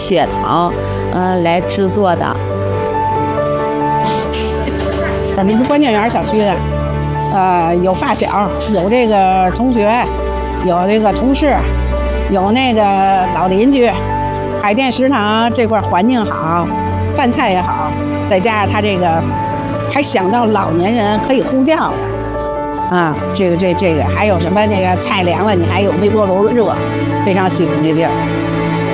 血糖，来制作的。 咱们是关建园小区的，有发小，有这个同学，有这个同事，有那个老邻居。海淀食堂这块环境好，饭菜也好，再加上他这个，还想到老年人可以呼叫的，这个还有什么那个菜凉了，你还有微波炉热，非常喜欢这地儿。